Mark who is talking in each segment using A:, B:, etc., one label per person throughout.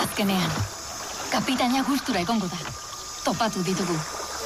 A: Azkenean, kapitaina gustura egongo da. Topatu ditugu.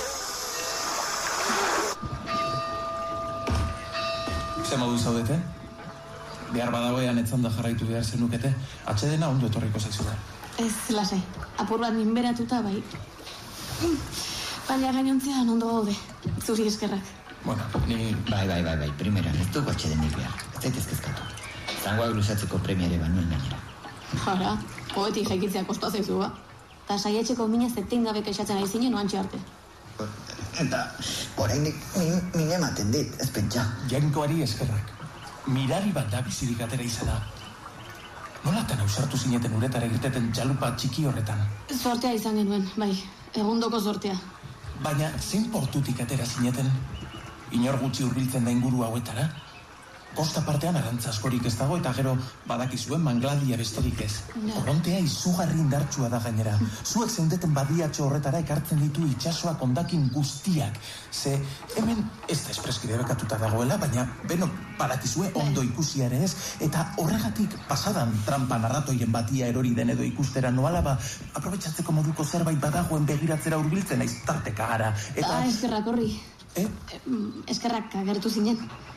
B: Ze modu zaudete? Behar badagoean etzanda jarraitu behar zenukete, atsedena ondo etorriko zaizu da.
C: Ez, lasai. Apur bat minberatuta, bai. Baina gainontzean ondo gaude. Zuri eskerrak.
B: Bueno, ni...
D: Bai, primeran, ez dugu atsedenik behar. Ez daitezkezkatu. Zangoak luzatzeko premiare banuen gainera.
C: Hara, poetik jaikitzea kostoa zaizu, ba? Ta saietxeko minez etengabe kexatzen ari zinen oantxe arte.
D: Eta, orainik min ematen dit, ez pentsa.
B: Jainkoari eskerrak. Mirari bat da bizirik atera izana. Nolatan ausartu zineten uretara irteten jalupa txiki horretan?
C: Zortea izan genuen, bai. Egundoko zortea.
B: Baina, zein portutik atera zineten? Inor gutxi hurbiltzen da inguru hauetara? Kosta partean arantza askorik ez dago eta gero badakizuen mangladia besterik ez. Korontea izugarri indartsua da gainera. Zuek zeundeten badiatxo horretara ekartzen ditu itsasoak hondakin guztiak. Ze hemen ez da espreski debekatuta dagoela, baina beno badakizue ondo ikusi ere ez, eta horregatik pasadan trampa narratoien batia erori den edo ikustera noala ba, aprobetxatzeko moduko zerbait badagoen begiratzera hurbiltzen aiz tarteka gara. Eta...
C: eskerrak horri. Eskerrak agertu zinen.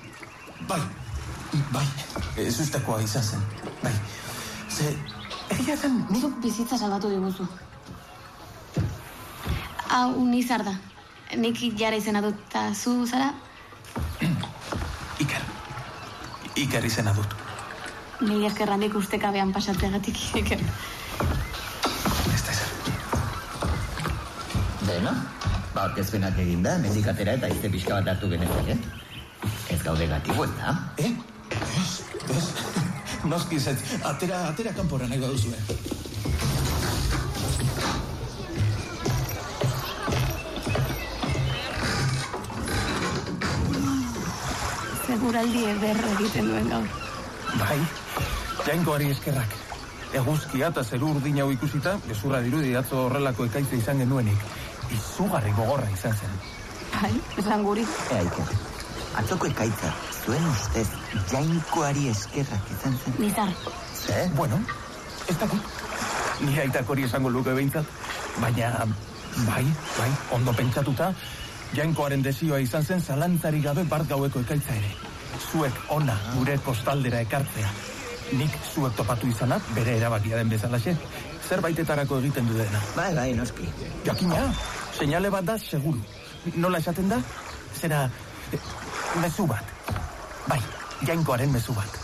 B: Bai, ez ustekoa izan zen. Bai, ze, egia zen...
C: Zuk bizitza salbatu diguzu. Hau, nizar da. Nik jara izena dut, eta zu zara?
B: Iker izena dut.
C: Ni eskerrandik ustekabean pasatzeagatik, Iker.
B: Ez da ezer.
D: Beno, aurkezpenak eginda, mendikatera eta izte pixka bat hartu genezak, Ez gaude gatibu, eta?
B: Ez. Noski zet, atera kanpora nahi baduzue.
C: Seguraldi ederra egiten duen gaur.
B: Bai, jainkoari eskerrak. Eguzkia eta zeru urdin hau ikusita, gezurra dirudi atzo horrelako ekaitza izan genuenik. Izugarri gogorra izan zen.
C: Bai, esan guri.
D: Iker, atzoko ekaitza, zuen ustez, jainkoari eskerrak izan zen.
C: Nizar.
D: Ze?
B: Bueno, ez dakit. Ni aitak hori esango luke behintzat. Baina, bai, ondo pentsatuta, jainkoaren desioa izan zen zalantzari gabe bart gaueko ekaitza ere. Zuek ona gure kostaldera ekartzea. Nik zuek topatu izanak bere erabakia den bezalaxe. Zerbaitetarako egiten du dena.
D: Bai, noski.
B: Jakina, seinale bat da seguru. Nola esaten da? Zera, mezu bat. Bai, jainkoaren mezu bat.